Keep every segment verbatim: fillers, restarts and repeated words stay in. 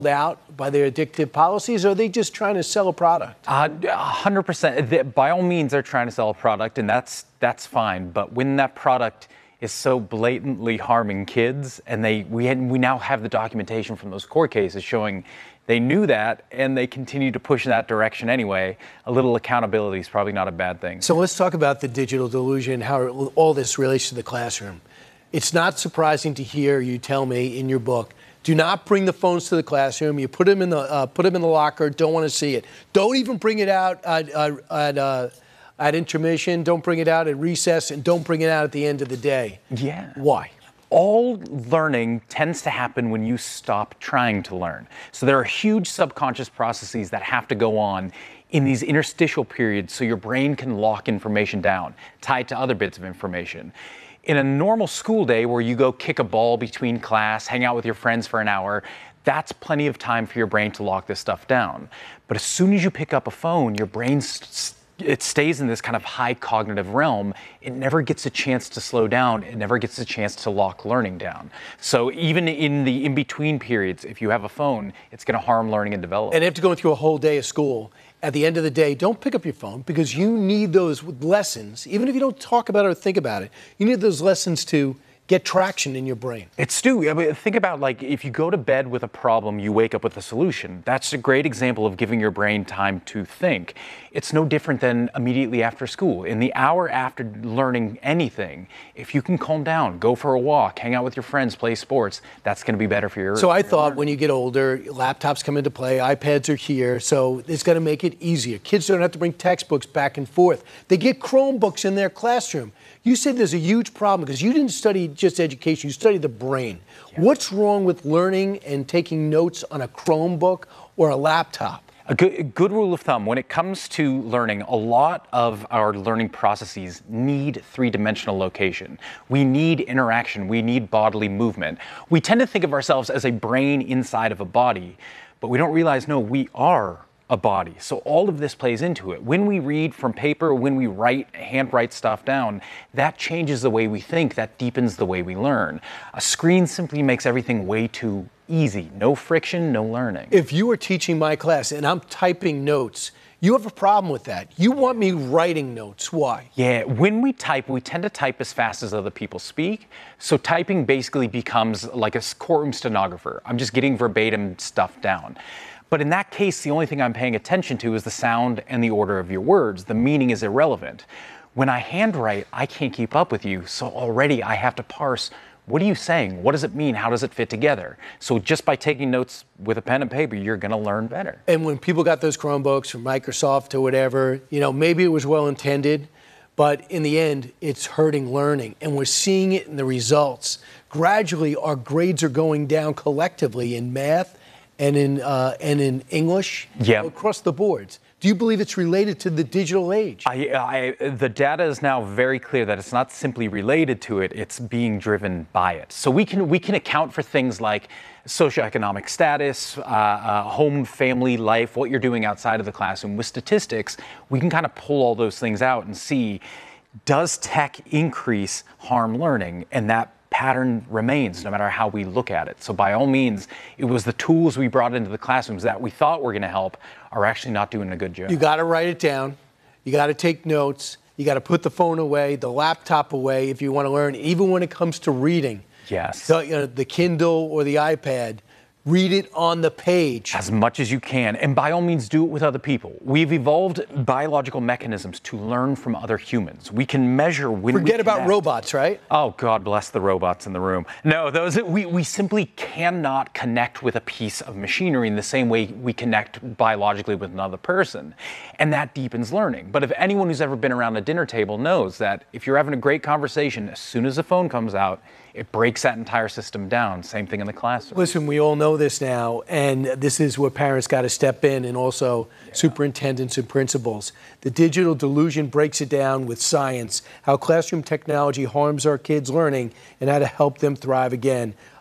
out by their addictive policies, or are they just trying to sell a product? Uh, one hundred percent. By all means, they're trying to sell a product, and that's that's fine. But when that product is so blatantly harming kids, and they we had, we now have the documentation from those court cases showing they knew that, and they continue to push in that direction anyway, a little accountability is probably not a bad thing. So let's talk about the digital delusion, how all this relates to the classroom. It's not surprising to hear you tell me in your book, do not bring the phones to the classroom. You put them in the uh, put them in the locker. Don't want to see it. Don't even bring it out at uh, at, uh, at intermission. Don't bring it out at recess, and don't bring it out at the end of the day. Yeah. Why? All learning tends to happen when you stop trying to learn. So there are huge subconscious processes that have to go on in these interstitial periods so your brain can lock information down, tied to other bits of information. In a normal school day where you go kick a ball between class, hang out with your friends for an hour, that's plenty of time for your brain to lock this stuff down. But as soon as you pick up a phone, your brain st- it stays in this kind of high cognitive realm. It never gets a chance to slow down. It never gets a chance to lock learning down. So even in the in-between periods, if you have a phone, it's going to harm learning and development. And after going through a whole day of school, at the end of the day, don't pick up your phone, because you need those lessons. Even if you don't talk about it or think about it, you need those lessons to get traction in your brain. It's Stu. I mean, think about, like, if you go to bed with a problem, you wake up with a solution. That's a great example of giving your brain time to think. It's no different than immediately after school. In the hour after learning anything, if you can calm down, go for a walk, hang out with your friends, play sports, that's going to be better for your. So I thought learning. When you get older, laptops come into play, iPads are here, so it's going to make it easier. Kids don't have to bring textbooks back and forth. They get Chromebooks in their classroom. You said there's a huge problem because you didn't study just education, you studied the brain. Yeah. What's wrong with learning and taking notes on a Chromebook or a laptop? A good, a good rule of thumb, when it comes to learning, a lot of our learning processes need three-dimensional location. We need interaction. We need bodily movement. We tend to think of ourselves as a brain inside of a body, but we don't realize, no, we are a body. So all of this plays into it. When we read from paper, when we write, handwrite stuff down, that changes the way we think, that deepens the way we learn. A screen simply makes everything way too easy. No friction, no learning. If you were teaching my class and I'm typing notes, you have a problem with that. You want me writing notes. Why? Yeah, when we type, we tend to type as fast as other people speak. So typing basically becomes like a courtroom stenographer. I'm just getting verbatim stuff down. But in that case, the only thing I'm paying attention to is the sound and the order of your words. The meaning is irrelevant. When I handwrite, I can't keep up with you. So already I have to parse, what are you saying? What does it mean? How does it fit together? So just by taking notes with a pen and paper, you're going to learn better. And when people got those Chromebooks from Microsoft or whatever, you know, maybe it was well intended, but in the end, it's hurting learning. And we're seeing it in the results. Gradually, our grades are going down collectively in math and in uh, and in English, yep. across the boards. Do you believe it's related to the digital age? I, I, the data is now very clear that it's not simply related to it, it's being driven by it. So we can we can account for things like socioeconomic status, uh, uh, home, family life, what you're doing outside of the classroom. With statistics, we can kind of pull all those things out and see, does tech increase harm learning? And that pattern remains no matter how we look at it. So by all means, it was the tools we brought into the classrooms that we thought were going to help are actually not doing a good job. You got to write it down. You got to take notes. You got to put the phone away, the laptop away if you want to learn, even when it comes to reading. Yes. So, you know, the Kindle or the iPad, read it on the page. As much as you can, and by all means do it with other people. We've evolved biological mechanisms to learn from other humans. We can measure when Forget we about connect. robots, right? Oh, God bless the robots in the room. No, those we, we simply cannot connect with a piece of machinery in the same way we connect biologically with another person. And that deepens learning. But if anyone who's ever been around a dinner table knows that if you're having a great conversation, as soon as the phone comes out, it breaks that entire system down. Same thing in the classroom. Listen, we all know this now, and this is where parents got to step in, and also yeah. superintendents and principals. The digital delusion breaks it down with science, how classroom technology harms our kids' learning, and how to help them thrive again.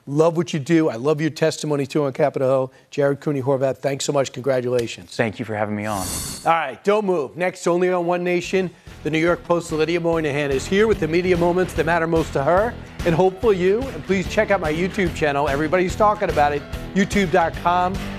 Love what you do. I love your testimony, too, on Capitol Hill. Jared Cooney Horvath, thanks so much. Congratulations. Thank you for having me on. All right, don't move. Next, only on One Nation, the New York Post's Lydia Moynihan is here with the media moments that matter most to her and hopefully you. And please check out my YouTube channel. Everybody's talking about it, youtube dot com